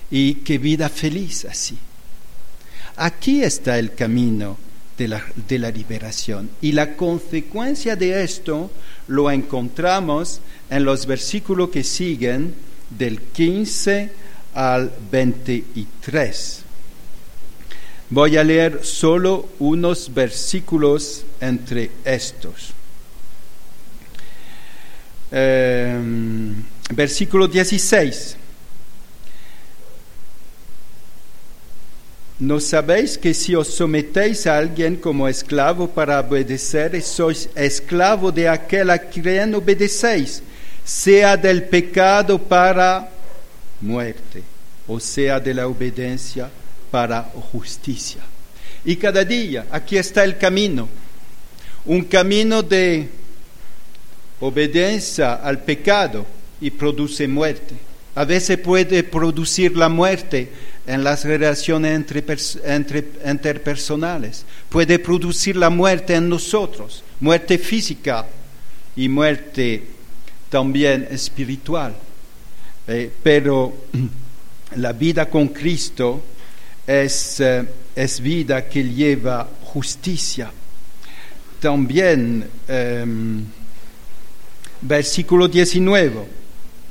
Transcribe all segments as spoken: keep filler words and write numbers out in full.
Y qué vida feliz así. Aquí está el camino de la, de la liberación. Y la consecuencia de esto lo encontramos en los versículos que siguen del quince al veintitrés. Voy a leer solo unos versículos entre estos. Eh, versículo dieciséis. ¿No sabéis que si os sometéis a alguien como esclavo para obedecer, sois esclavo de aquel a quien obedecéis, sea del pecado para muerte, o sea de la obediencia para justicia? Y cada día aquí está el camino, un camino de obediencia al pecado y produce muerte. A veces puede producir la muerte en las relaciones entre, entre, interpersonales. Puede producir la muerte en nosotros, muerte física y muerte también espiritual. Eh, pero la vida con Cristo es, eh, es vida que lleva justicia. También, eh, versículo diecinueve.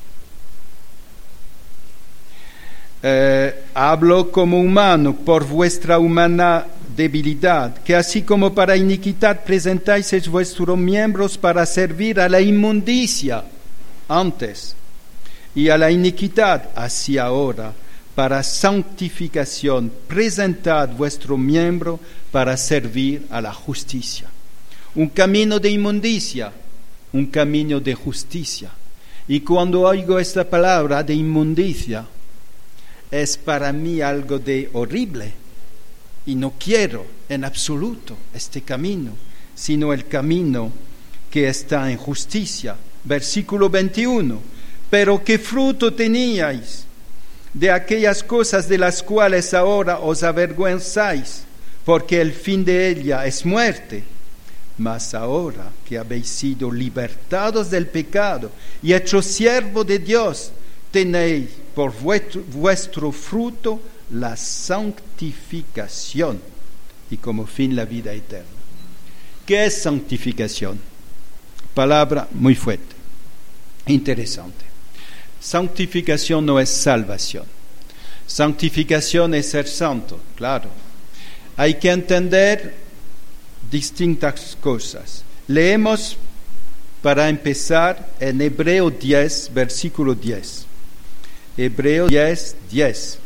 Eh, hablo como humano por vuestra humana debilidad, que así como para iniquidad presentáis vuestros miembros para servir a la inmundicia antes, y a la iniquidad así ahora, para santificación, presentad vuestro miembro para servir a la justicia. Un camino de inmundicia, un camino de justicia. Y cuando oigo esta palabra de inmundicia, es para mí algo de horrible y no quiero en absoluto este camino, sino el camino que está en justicia. Versículo veintiuno. Pero ¿qué fruto teníais de aquellas cosas de las cuales ahora os avergüenzáis? Porque el fin de ella es muerte. Mas ahora que habéis sido libertados del pecado y hechos siervos de Dios, tenéis por vuestro, vuestro fruto la santificación y como fin la vida eterna. ¿Qué es santificación? Palabra muy fuerte, interesante. Santificación no es salvación. Santificación es ser santo, claro. Hay que entender distintas cosas. Leemos para empezar en Hebreo diez, versículo diez. Hebreo diez, diez.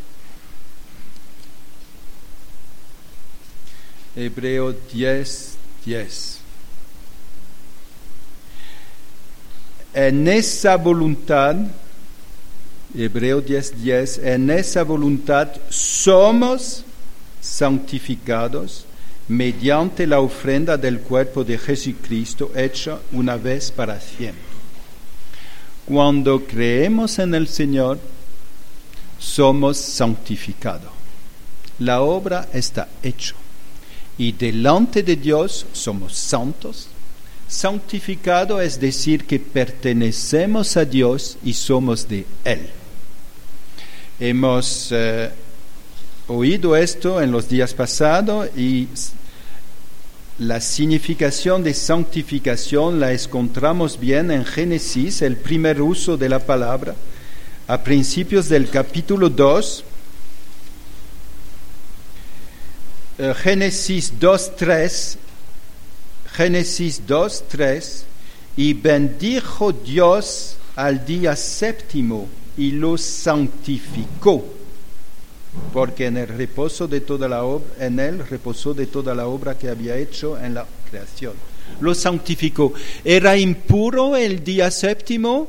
Hebreo diez, diez. En esa voluntad, Hebreo diez, diez, en esa voluntad somos santificados mediante la ofrenda del cuerpo de Jesucristo hecha una vez para siempre. Cuando creemos en el Señor, somos santificados. La obra está hecha. Y delante de Dios somos santos. Santificado es decir que pertenecemos a Dios y somos de Él. Hemos eh, oído esto en los días pasados y la significación de santificación la encontramos bien en Génesis, el primer uso de la palabra, a principios del capítulo dos, eh, Génesis dos, tres, Génesis dos, tres, y bendijo Dios al día séptimo y lo santificó, porque en el reposo de toda la obra, en él reposó de toda la obra que había hecho en la creación. Lo santificó. ¿Era impuro el día séptimo?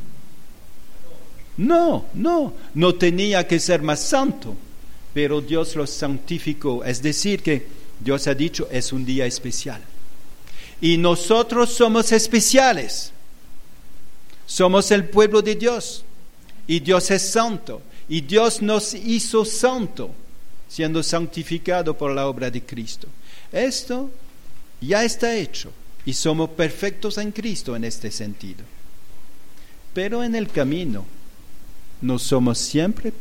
No, no, no tenía que ser más santo, pero Dios lo santificó. Es decir que Dios ha dicho, es un día especial. Y nosotros somos especiales. Somos el pueblo de Dios. Y Dios es santo. Y Dios nos hizo santo, siendo santificado por la obra de Cristo. Esto ya está hecho. Y somos perfectos en Cristo en este sentido. Pero en el camino no somos siempre